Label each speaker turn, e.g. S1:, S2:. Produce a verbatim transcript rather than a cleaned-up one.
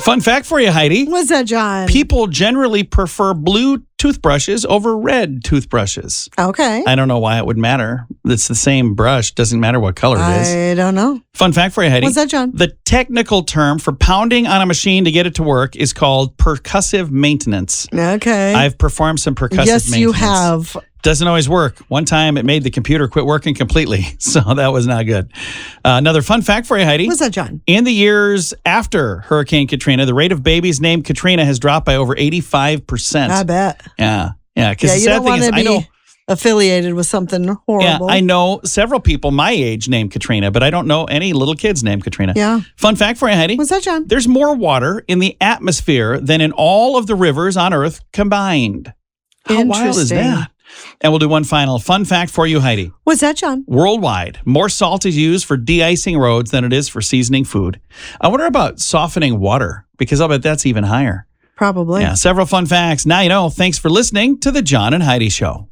S1: Fun fact for you, Heidi.
S2: What's that, John?
S1: People generally prefer blue toothbrushes over red toothbrushes.
S2: Okay.
S1: I don't know why it would matter. It's the same brush. Doesn't matter what color it is.
S2: I don't know.
S1: Fun fact for you, Heidi.
S2: What's that, John?
S1: The technical term for pounding on a machine to get it to work is called percussive maintenance.
S2: Okay.
S1: I've performed some percussive
S2: yes,
S1: maintenance.
S2: you have.
S1: Doesn't always work. One time it made the computer quit working completely, so that was not good. Uh, another fun fact for you, Heidi.
S2: What's that, John?
S1: In the years after Hurricane Katrina, the rate of babies named Katrina has dropped by over eighty-five percent.
S2: I bet.
S1: Yeah. Yeah. Because
S2: Yeah,
S1: the
S2: you
S1: sad
S2: don't
S1: thing
S2: want
S1: is,
S2: to
S1: I know.
S2: be affiliated with something
S1: Yeah,
S2: horrible.
S1: I know several people my age named Katrina, but I don't know any little kids named Katrina.
S2: Yeah.
S1: Fun fact for you, Heidi.
S2: What's that, John?
S1: There's more water in the atmosphere than in all of the rivers on Earth combined. How wild is
S2: Interesting.
S1: that? And we'll do one final fun fact for you, Heidi.
S2: What's that, John?
S1: Worldwide, more salt is used for de-icing roads than it is for seasoning food. I wonder about softening water, because I'll bet that's even higher.
S2: Probably.
S1: Yeah, several fun facts. Now you know. Thanks for listening to The John and Heidi Show.